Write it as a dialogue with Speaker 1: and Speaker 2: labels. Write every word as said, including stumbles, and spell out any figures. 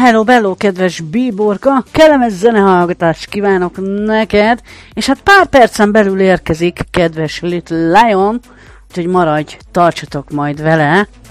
Speaker 1: Hello, bello, kedves bíborka! Kellemes zenehallgatást kívánok neked, és hát pár percen belül érkezik kedves Little Lion, úgyhogy maradj, tartsatok majd vele!